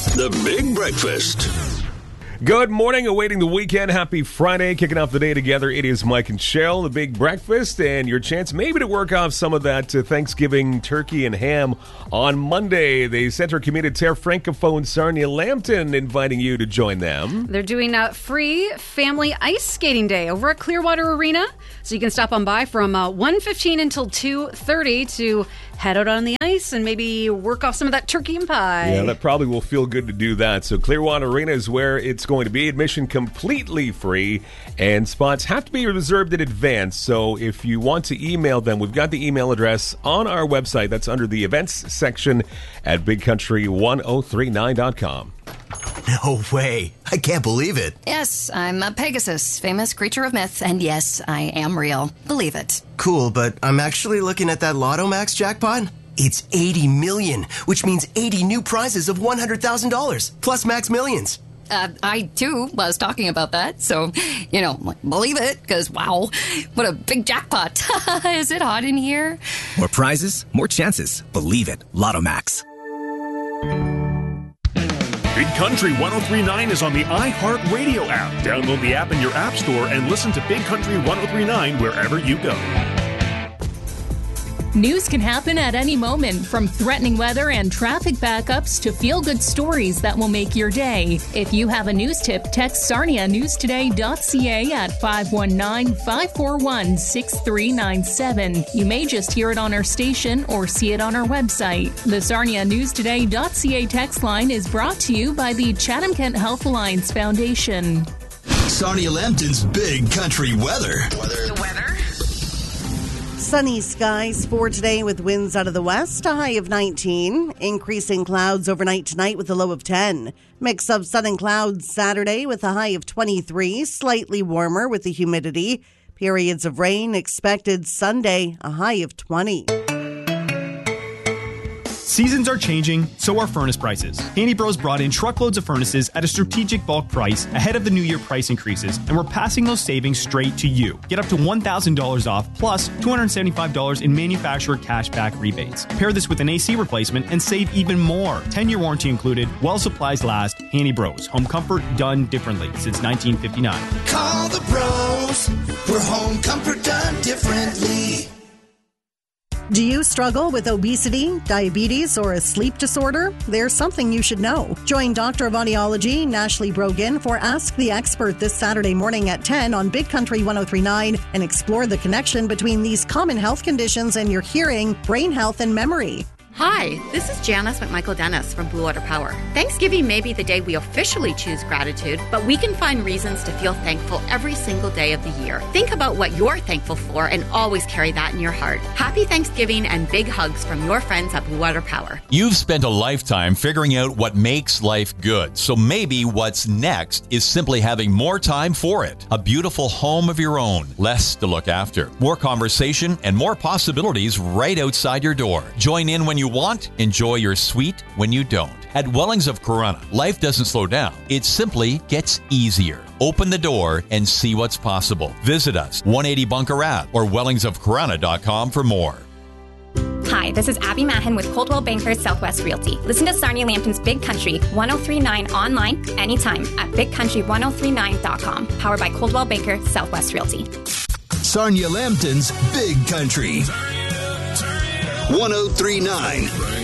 The Big Breakfast. Good morning, awaiting the weekend. Happy Friday, kicking off the day together. It is Mike and Cheryl, the Big Breakfast, and your chance maybe to work off some of that Thanksgiving turkey and ham on Monday. The Centre Communautaire Francophone Sarnia Lambton inviting you to join them. They're doing a free family ice skating day over at Clearwater Arena, so you can stop on by from 1:15 until 2:30 to head out on the ice and maybe work off some of that turkey and pie. Yeah, that probably will feel good to do that. So Clearwater Arena is where it's going to be. Admission completely free, and spots have to be reserved in advance. So if you want to email them, we've got the email address on our website. That's under the events section at bigcountry1039.com. No way. I can't believe it. Yes, I'm a Pegasus, famous creature of myth, and yes, I am real. Believe it. Cool, but I'm actually looking at that Lotto Max jackpot. It's 80 million, which means 80 new prizes of $100,000, plus Max Millions. I, too, was talking about that, so, believe it, because, wow, what a big jackpot. Is it hot in here? More prizes, more chances. Believe it. Lotto Max. Big Country 103.9 is on the iHeartRadio app. Download the app in your app store and listen to Big Country 103.9 wherever you go. News can happen at any moment, from threatening weather and traffic backups to feel-good stories that will make your day. If you have a news tip, text sarnianewstoday.ca at 519-541-6397. You may just hear it on our station or see it on our website. The sarnianewstoday.ca text line is brought to you by the Chatham-Kent Health Alliance Foundation. Sarnia Lambton's Big Country weather. The weather? Sunny skies for today with winds out of the west, a high of 19. Increasing clouds overnight tonight with a low of 10. Mix of sun and clouds Saturday with a high of 23. Slightly warmer with the humidity. Periods of rain expected Sunday, a high of 20. Seasons are changing, so are furnace prices. Handy Bros brought in truckloads of furnaces at a strategic bulk price ahead of the new year price increases, and we're passing those savings straight to you. Get up to $1,000 off, plus $275 in manufacturer cashback rebates. Pair this with an AC replacement and save even more. 10-year warranty included, while supplies last. Handy Bros, home comfort done differently since 1959. Call the pros, for home comfort done differently. Do you struggle with obesity, diabetes, or a sleep disorder? There's something you should know. Join Doctor of Audiology, Nashley Brogan, for Ask the Expert this Saturday morning at 10 on Big Country 103.9 and explore the connection between these common health conditions and your hearing, brain health, and memory. Hi, this is Janice McMichael-Dennis from Blue Water Power. Thanksgiving may be the day we officially choose gratitude, but we can find reasons to feel thankful every single day of the year. Think about what you're thankful for and always carry that in your heart. Happy Thanksgiving and big hugs from your friends at Blue Water Power. You've spent a lifetime figuring out what makes life good, so maybe what's next is simply having more time for it. A beautiful home of your own, less to look after, more conversation, and more possibilities right outside your door. Join in when you want, enjoy your sweet when you don't. At Wellings of Corunna, life doesn't slow down. It simply gets easier. Open the door and see what's possible. Visit us, 180 Bunker Ave or wellingsofcorunna.com for more. Hi, this is Abby Mahan with Coldwell Banker Southwest Realty. Listen to Sarnia Lambton's Big Country 103.9 online anytime at bigcountry1039.com. Powered by Coldwell Banker Southwest Realty. Sarnia Lambton's Big Country 103.9.